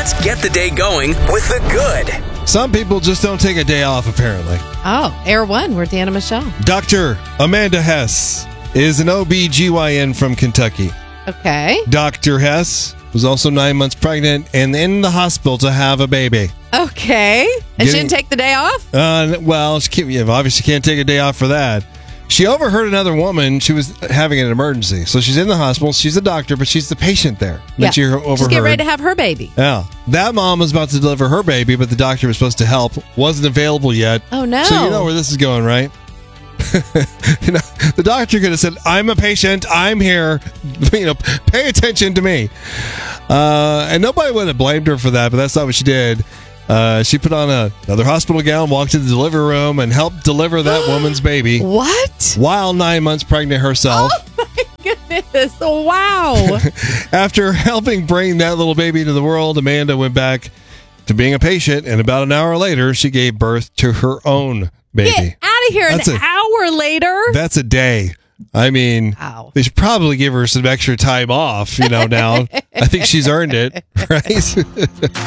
Let's get the day going with the good. Some people just don't take a day off, apparently. Oh, Air One, we're Deanna Michelle. Dr. Amanda Hess is an OB-GYN from Kentucky. Okay. Dr. Hess was also 9 months pregnant and in the hospital to have a baby. Okay. And she didn't take the day off? Well, she obviously can't take a day off for that. She overheard another woman. She was having an emergency. So she's in the hospital. She's a doctor, but she's the patient there. Yeah. She overheard. She's getting ready to have her baby. Yeah. That mom was about to deliver her baby, but the doctor was supposed to help. Wasn't available yet. Oh, no. So you know where this is going, right? The doctor could have said, I'm a patient. I'm here. Pay attention to me. And nobody would have blamed her for that, but that's not what she did. She put on another hospital gown, walked to the delivery room, and helped deliver that woman's baby. What? While 9 months pregnant herself. Oh, my goodness. Wow. After helping bring that little baby to the world, Amanda went back to being a patient, and about an hour later, she gave birth to her own baby. Get out of here. An hour later? That's a day. I mean, wow. They should probably give her some extra time off, now. I think she's earned it, right?